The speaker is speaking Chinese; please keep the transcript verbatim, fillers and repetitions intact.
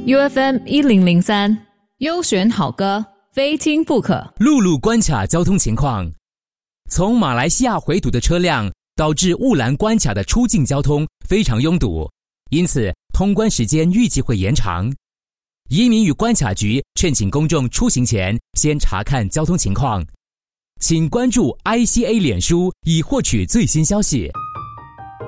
U F M 一零零三，优选好歌，非听不可。 陆路关卡交通情况：从马来西亚回堵的车辆导致雾兰关卡的出境交通非常拥堵，因此通关时间预计会延长。移民与关卡局劝请公众出行前先查看交通情况，请关注 I C A 脸书以获取最新消息。